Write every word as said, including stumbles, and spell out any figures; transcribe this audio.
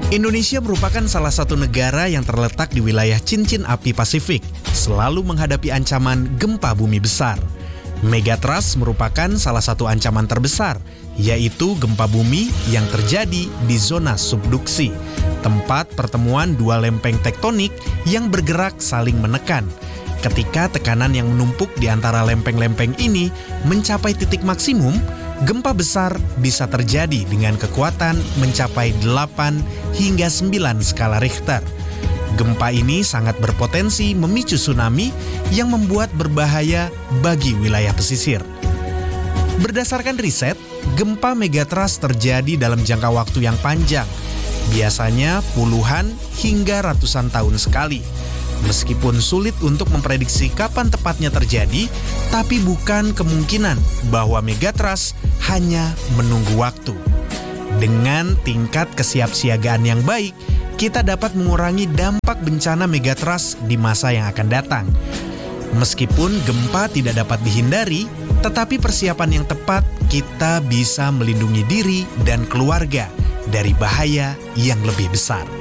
Indonesia merupakan salah satu negara yang terletak di wilayah cincin api Pasifik, selalu menghadapi ancaman gempa bumi besar. Megatrust merupakan salah satu ancaman terbesar, yaitu gempa bumi yang terjadi di zona subduksi, tempat pertemuan dua lempeng tektonik yang bergerak saling menekan. Ketika tekanan yang menumpuk di antara lempeng-lempeng ini mencapai titik maksimum, gempa besar bisa terjadi dengan kekuatan mencapai delapan hingga sembilan skala Richter. Gempa ini sangat berpotensi memicu tsunami yang membuat berbahaya bagi wilayah pesisir. Berdasarkan riset, gempa megatrust terjadi dalam jangka waktu yang panjang, biasanya puluhan hingga ratusan tahun sekali. Meskipun sulit untuk memprediksi kapan tepatnya terjadi, tapi bukan kemungkinan bahwa megatrust hanya menunggu waktu. Dengan tingkat kesiapsiagaan yang baik, kita dapat mengurangi dampak bencana megatrust di masa yang akan datang. Meskipun gempa tidak dapat dihindari, tetapi persiapan yang tepat kita bisa melindungi diri dan keluarga dari bahaya yang lebih besar.